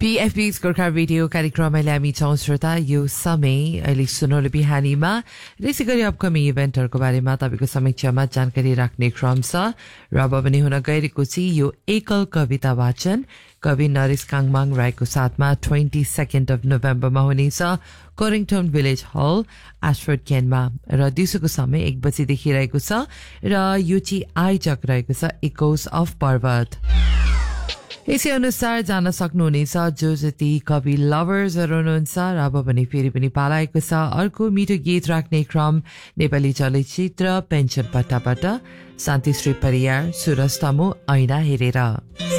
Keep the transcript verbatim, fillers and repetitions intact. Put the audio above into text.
पीएफबी Gorkha radio कार्यक्रम अहिले हामी छौँ श्रोता यो समय अहिले सुनौलो बिहानीमा त्यसै गरी अपकमिङ इभेन्टहरूको बारेमा तपाईँको समीक्षामा जानकारी राख्ने क्रम छ र अब पनि हुन गइरहेको छ यो एकल कविता वाचन कवि नरेश काङमाङ राईको साथमा ट्वेन्टी सेकेन्ड अफ नोभेम्बरमा हुनेछ कोरिङटन भिलेज हल एशफोर्ड केनमा र दिउँसोको समय एक बजीदेखि रहेको छ र यो चाहिँ आयोजक रहेको छ इकोस अफ पर्वत। यसै अनुसार जान सक्नुहुनेछ जो जति कवि लभर्सहरू हुनुहुन्छ र अब भने फेरि पनि पालाएको छ अर्को मिठो गीत राख्ने क्रम नेपाली चलचित्र पेन्सन पट्टाबाट शान्तिश्री परियार सुरज तमु ऐना हेरेर।